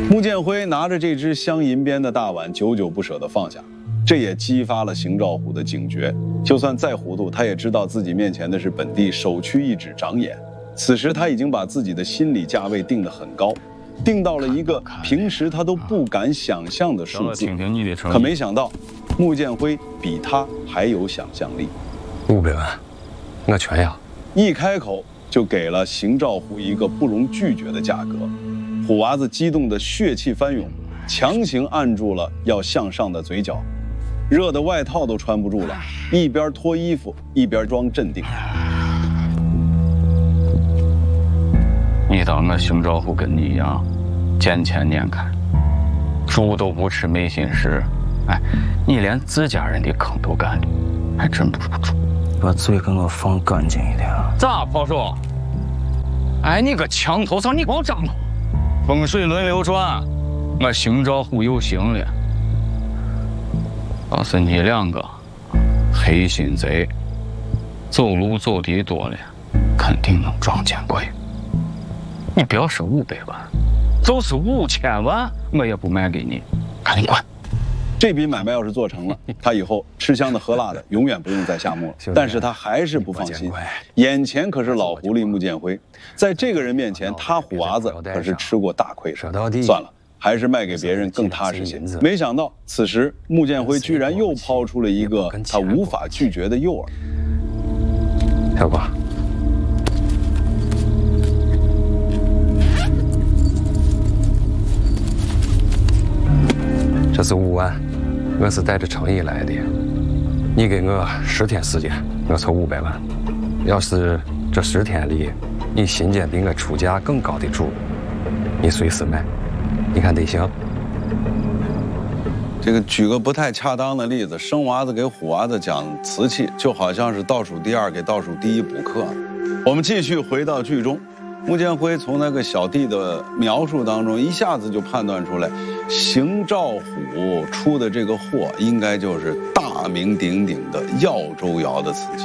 穆剑辉拿着这只镶银边的大碗，久久不舍得放下，这也激发了邢兆虎的警觉。就算再糊涂，他也知道自己面前的是本地首屈一指长眼。此时他已经把自己的心理价位定得很高，定到了一个平时他都不敢想象的数字。可没想到，穆剑辉比他还有想象力。 500万，我全要。 一开口就给了邢兆虎一个不容拒绝的价格。虎娃子激动的血气翻涌，强行按住了要向上的嘴角，热的外套都穿不住了，一边脱衣服一边装镇定。 你当我邢兆虎跟你一样见钱眼开，猪都不吃没心事？哎，你连自家人的坑都干了，还真不如猪。 把嘴给我放干净一点。 咋，炮手？哎，你个墙头草，你给我张罗！风水轮流转，我邢兆虎有行了。要是你两个黑心贼，走路走的多了，肯定能撞见鬼。你不要说500万，就是5000万，我也不卖给你。赶紧滚！ 这笔买卖要是做成了，他以后吃香的喝辣的，永远不用再下墓了。但是他还是不放心，眼前可是老狐狸穆剑辉，在这个人面前，他虎娃子可是吃过大亏的。算了，还是卖给别人更踏实些。没想到此时穆剑辉居然又抛出了一个他无法拒绝的诱饵。 小瓜，这是5万，我是带着诚意来的。你给我10天时间，我凑500万。要是这10天里你心间比我出价更高的主，你随时买，你看得行？ 这个举个不太恰当的例子，生娃子给虎娃子讲瓷器，就好像是倒数第2给倒数第1补课。我们继续回到剧中。穆剑辉从那个小弟的描述当中，一下子就判断出来，邢兆虎出的这个货，应该就是大名鼎鼎的耀州窑的瓷器。